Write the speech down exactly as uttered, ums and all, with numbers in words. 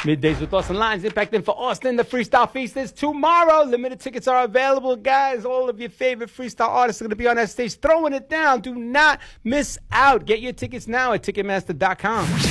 Middays with Austin Lines, Impact in for Austin. The Freestyle Feast is tomorrow. Limited tickets are available, guys. All of your favorite freestyle artists are going to be on that stage throwing it down. Do not miss out. Get your tickets now at Ticketmaster dot com.